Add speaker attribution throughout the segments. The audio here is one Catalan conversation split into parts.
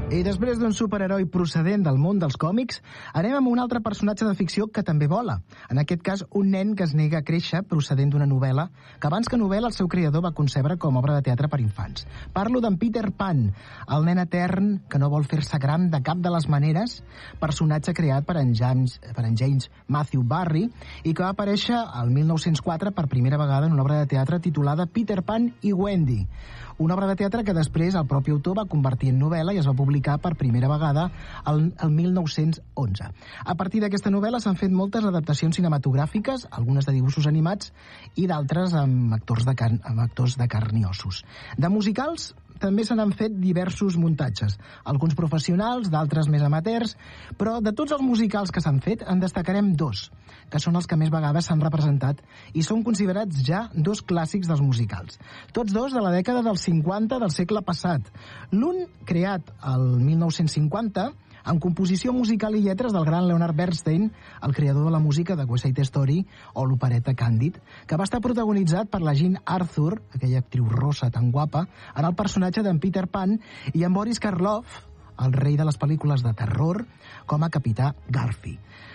Speaker 1: I després d'un superheroi procedent del món dels còmics, anem amb un altre personatge de ficció que també vola. En aquest cas, un nen que es nega a créixer procedent d'una novel·la que abans que novel·la el seu creador va concebre com a obra de teatre per infants. Parlo d'en Peter Pan, el nen etern que no vol fer-se gran de cap de les maneres, personatge creat per en James Matthew Barry i que va aparèixer al 1904 per primera vegada en una obra de teatre titulada Peter Pan i Wendy. Una obra de teatre que després el propi autor va convertir en novel·la i es va publicar per primera vegada el 1911. A partir d'aquesta novel·la s'han fet moltes adaptacions cinematogràfiques, algunes de dibuixos animats i d'altres amb actors de carn i ossos. De musicals també se n'han fet diversos muntatges, alguns professionals, d'altres més amateurs, però de tots els musicals que s'han fet en destacarem dos, que són els que més vegades s'han representat i són considerats ja dos clàssics dels musicals. Tots dos de la dècada dels 50 del segle passat. L'un, creat el 1950, amb composició musical i lletres del gran Leonard Bernstein, el creador de la música de West Side Story o l'opereta Candid, que va estar protagonitzat per la Jean Arthur, aquella actriu rossa tan guapa, en el personatge d'en Peter Pan, i en Boris Karloff, el rei de les pel·lícules de terror, com a capità Garfi.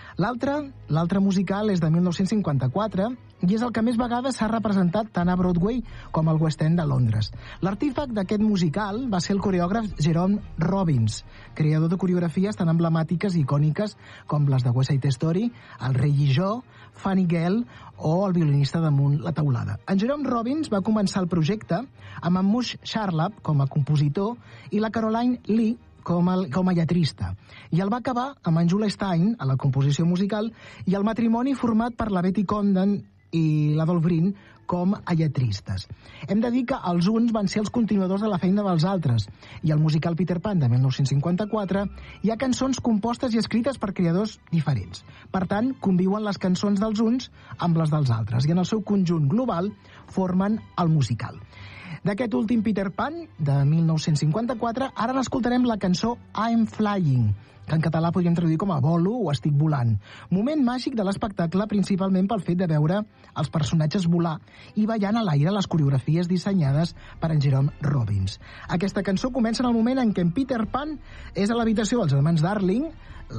Speaker 1: L'altre musical és de 1954 i és el que més vegades s'ha representat tant a Broadway com al West End de Londres. L'artífex d'aquest musical va ser el coreògraf Jerome Robbins, creador de coreografies tan emblemàtiques i icòniques com les de West Side Story, El rei i jo, Funny Girl o El violinista damunt la teulada. En Jerome Robbins va començar el projecte amb en Mush Charlap com a compositor i la Caroline Lee com a lletrista, i el va acabar amb en Julia Stein a la composició musical i el matrimoni format per la Betty Comden i l'Adolf Green com a lletristes. Hem de dir que els uns van ser els continuadors de la feina dels altres, i al musical Peter Pan de 1954 hi ha cançons compostes i escrites per creadors diferents. Per tant, conviuen les cançons dels uns amb les dels altres, i en el seu conjunt global formen el musical. D'aquest últim Peter Pan, de 1954, ara n'escoltarem la cançó I'm Flying, que en català podríem traduir com a Volo o Estic volant. Moment màgic de l'espectacle, principalment pel fet de veure els personatges volar i ballant a l'aire les coreografies dissenyades per en Jerome Robbins. Aquesta cançó comença en el moment en què en Peter Pan és a l'habitació dels germans Darling,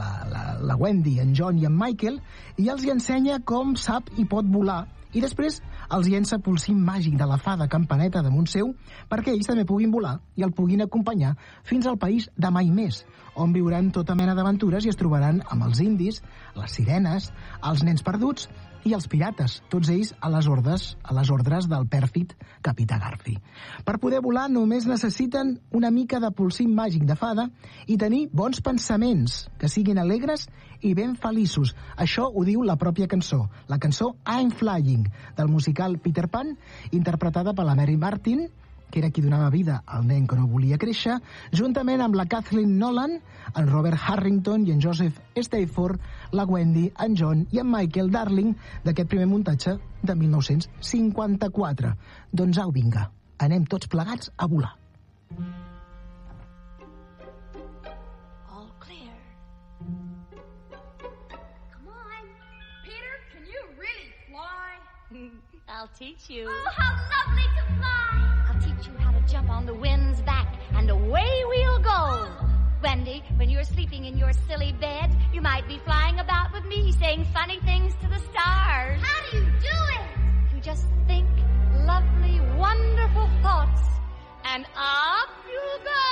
Speaker 1: la Wendy, en John i en Michael, i els hi ensenya com sap i pot volar, i després els llença pel cim màgic de la fada Campaneta damunt seu perquè ells també puguin volar i el puguin acompanyar fins al país de mai més, on viuran tota mena d'aventures i es trobaran amb els indis, les sirenes, els nens perduts i els pirates, tots ells a les ordres del pèrfid capità Garfi. Per poder volar només necessiten una mica de polsim màgic de fada i tenir bons pensaments, que siguin alegres i ben feliços. Això ho diu la pròpia cançó, la cançó I'm Flying, del musical Peter Pan, interpretada per la Mary Martin, que era qui donava vida al nen que no volia créixer, juntament amb la Kathleen Nolan, en Robert Harrington i en Joseph Stafford, la Wendy, en John i en Michael Darling, d'aquest primer muntatge de 1954. Doncs au, vinga, anem tots plegats a volar.
Speaker 2: All clear. Come on. Peter, can you really fly?
Speaker 3: I'll teach you.
Speaker 2: Oh, how lovely to fly!
Speaker 3: I'll teach you how to jump on the wind's back, and away we'll go. Wendy, when you're sleeping in your silly bed, you might be flying about with me, saying funny things to the stars.
Speaker 2: How do you do it?
Speaker 3: You just think lovely, wonderful thoughts, and up you go.